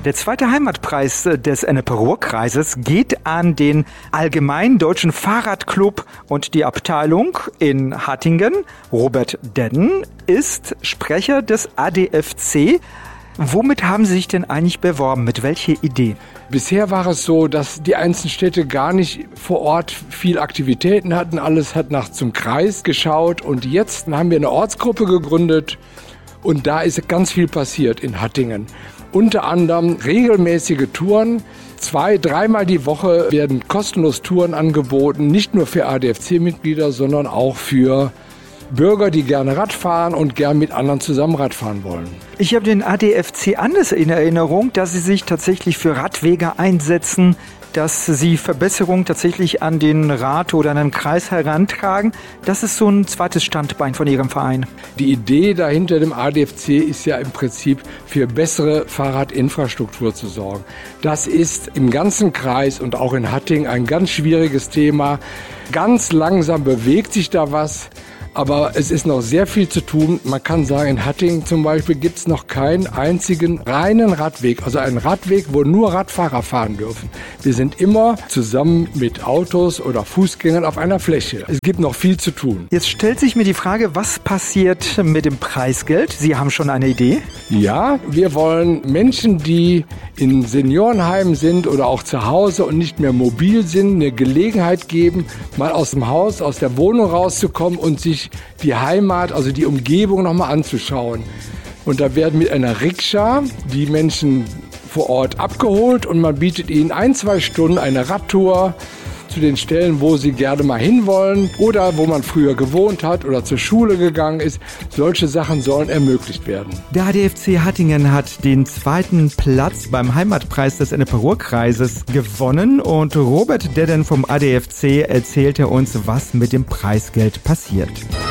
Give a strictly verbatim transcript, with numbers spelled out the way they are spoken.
Der zweite Heimatpreis des Ennepe-Ruhr-Kreises geht an den Allgemeinen Deutschen Fahrradclub und die Abteilung in Hattingen. Robert Dedden ist Sprecher des A D F C. Womit haben Sie sich denn eigentlich beworben? Mit welcher Idee? Bisher war es so, dass die einzelnen Städte gar nicht vor Ort viel Aktivitäten hatten. Alles hat nach zum Kreis geschaut. Und jetzt haben wir eine Ortsgruppe gegründet. Und da ist ganz viel passiert in Hattingen. Unter anderem regelmäßige Touren. Zwei, dreimal die Woche werden kostenlos Touren angeboten. Nicht nur für A D F C-Mitglieder, sondern auch für Bürger, die gerne Rad fahren und gern mit anderen zusammen Rad fahren wollen. Ich habe den A D F C anders in Erinnerung, dass sie sich tatsächlich für Radwege einsetzen, dass sie Verbesserungen tatsächlich an den Rat oder an den Kreis herantragen. Das ist so ein zweites Standbein von Ihrem Verein. Die Idee dahinter dem A D F C ist ja im Prinzip für bessere Fahrradinfrastruktur zu sorgen. Das ist im ganzen Kreis und auch in Hattingen ein ganz schwieriges Thema. Ganz langsam bewegt sich da was. Aber es ist noch sehr viel zu tun. Man kann sagen, in Hattingen zum Beispiel gibt es noch keinen einzigen reinen Radweg. Also einen Radweg, wo nur Radfahrer fahren dürfen. Wir sind immer zusammen mit Autos oder Fußgängern auf einer Fläche. Es gibt noch viel zu tun. Jetzt stellt sich mir die Frage, was passiert mit dem Preisgeld? Sie haben schon eine Idee? Ja, wir wollen Menschen, die in Seniorenheimen sind oder auch zu Hause und nicht mehr mobil sind, eine Gelegenheit geben, mal aus dem Haus, aus der Wohnung rauszukommen und sich die Heimat, also die Umgebung nochmal anzuschauen. Und da werden mit einer Rikscha die Menschen vor Ort abgeholt und man bietet ihnen ein, zwei Stunden eine Radtour zu den Stellen, wo sie gerne mal hinwollen oder wo man früher gewohnt hat oder zur Schule gegangen ist. Solche Sachen sollen ermöglicht werden. Der A D F C Hattingen hat den zweiten Platz beim Heimatpreis des Ennepe-Ruhr-Kreises gewonnen und Robert Dedden vom A D F C erzählte uns, was mit dem Preisgeld passiert.